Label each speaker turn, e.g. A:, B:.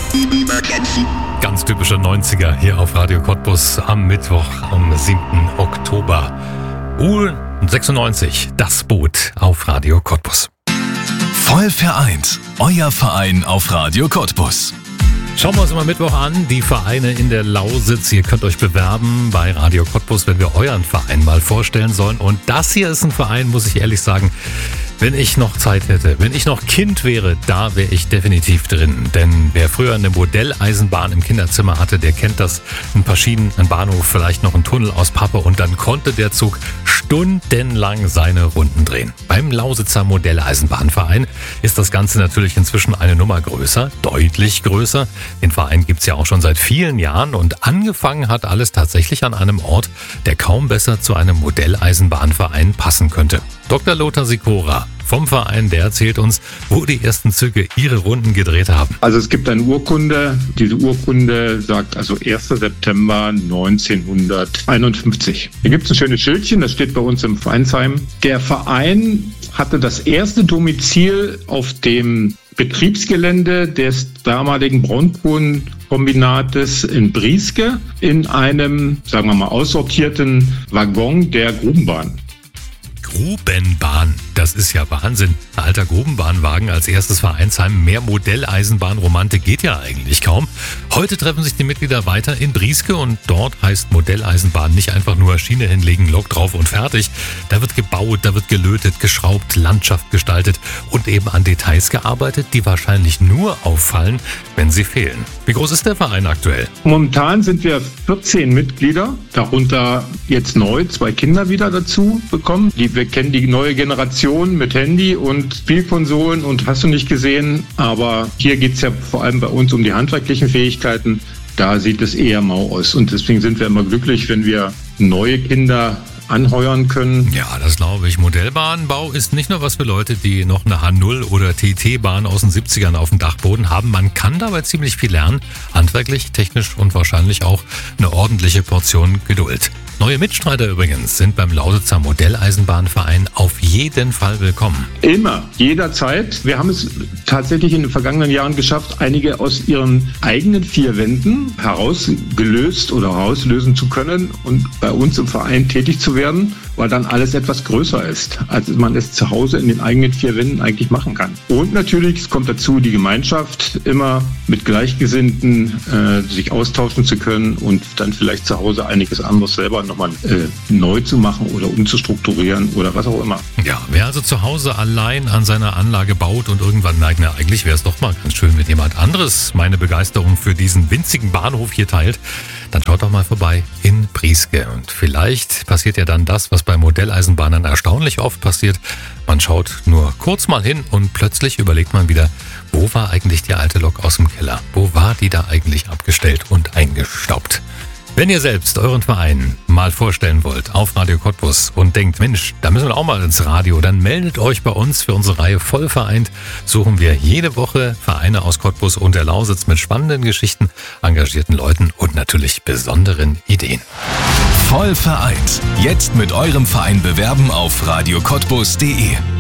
A: Ganz typische 90er hier auf Radio Cottbus am Mittwoch, am 7. Oktober. U96, das Boot auf Radio Cottbus.
B: Voll vereint, euer Verein auf Radio Cottbus.
A: Schauen wir uns mal Mittwoch an, die Vereine in der Lausitz. Ihr könnt euch bewerben bei Radio Cottbus, wenn wir euren Verein mal vorstellen sollen. Und das hier ist ein Verein, muss ich ehrlich sagen, wenn ich noch Zeit hätte, wenn ich noch Kind wäre, da wäre ich definitiv drin. Denn wer früher eine Modelleisenbahn im Kinderzimmer hatte, der kennt das. Ein paar Schienen, ein Bahnhof, vielleicht noch ein Tunnel aus Pappe und dann konnte der Zug stundenlang seine Runden drehen. Beim Lausitzer Modelleisenbahnverein ist das Ganze natürlich inzwischen eine Nummer größer, deutlich größer. Den Verein gibt's ja auch schon seit vielen Jahren und angefangen hat alles tatsächlich an einem Ort, der kaum besser zu einem Modelleisenbahnverein passen könnte. Dr. Lothar Sikora vom Verein, der erzählt uns, wo die ersten Züge ihre Runden gedreht haben.
C: Also es gibt eine Urkunde. Diese Urkunde sagt also 1. September 1951. Hier gibt es ein schönes Schildchen, das steht bei uns im Vereinsheim. Der Verein hatte das erste Domizil auf dem Betriebsgelände des damaligen Braunkohlenkombinates in Brieske in einem, sagen wir mal, aussortierten Waggon der Grubenbahn.
A: Grubenbahn, das ist ja Wahnsinn. Ein alter Grubenbahnwagen als erstes Vereinsheim. Mehr Modelleisenbahnromantik geht ja eigentlich kaum. Heute treffen sich die Mitglieder weiter in Brieske und dort heißt Modelleisenbahn nicht einfach nur Schiene hinlegen, Lok drauf und fertig. Da wird gebaut, da wird gelötet, geschraubt, Landschaft gestaltet und eben an Details gearbeitet, die wahrscheinlich nur auffallen, wenn sie fehlen. Wie groß ist der Verein aktuell?
C: Momentan sind wir 14 Mitglieder, darunter jetzt neu 2 Kinder wieder dazu bekommen. Wir kennen die neue Generation mit Handy und Spielkonsolen und hast du nicht gesehen. Aber hier geht es ja vor allem bei uns um die handwerklichen Fähigkeiten. Da sieht es eher mau aus. Und deswegen sind wir immer glücklich, wenn wir neue Kinder anheuern können.
A: Ja, das glaube ich. Modellbahnbau ist nicht nur was für Leute, die noch eine H0 oder TT-Bahn aus den 70ern auf dem Dachboden haben. Man kann dabei ziemlich viel lernen. Handwerklich, technisch und wahrscheinlich auch eine ordentliche Portion Geduld. Neue Mitstreiter übrigens sind beim Lausitzer Modelleisenbahnverein auf jeden Fall willkommen.
C: Immer, jederzeit. Wir haben es tatsächlich in den vergangenen Jahren geschafft, einige aus ihren eigenen 4 Wänden herausgelöst oder herauslösen zu können und bei uns im Verein tätig zu werden, weil dann alles etwas größer ist, als man es zu Hause in den eigenen 4 Wänden eigentlich machen kann. Und natürlich, es kommt dazu, die Gemeinschaft immer mit Gleichgesinnten sich austauschen zu können und dann vielleicht zu Hause einiges anderes selber nochmal neu zu machen oder umzustrukturieren oder was auch immer.
A: Ja, wer also zu Hause allein an seiner Anlage baut und irgendwann merkt, na, eigentlich wäre es doch mal ganz schön, wenn jemand anderes meine Begeisterung für diesen winzigen Bahnhof hier teilt, dann schaut doch mal vorbei in Brieske. Und vielleicht passiert ja dann das, was bei Modelleisenbahnern erstaunlich oft passiert. Man schaut nur kurz mal hin und plötzlich überlegt man wieder, wo war eigentlich die alte Lok aus dem Keller? Wo war die da eigentlich abgestellt und eingestaubt? Wenn ihr selbst euren Verein mal vorstellen wollt auf Radio Cottbus und denkt, Mensch, da müssen wir auch mal ins Radio, dann meldet euch bei uns für unsere Reihe Voll vereint. Suchen wir jede Woche Vereine aus Cottbus und der Lausitz mit spannenden Geschichten, engagierten Leuten und natürlich besonderen Ideen.
B: Voll vereint. Jetzt mit eurem Verein bewerben auf radiocottbus.de.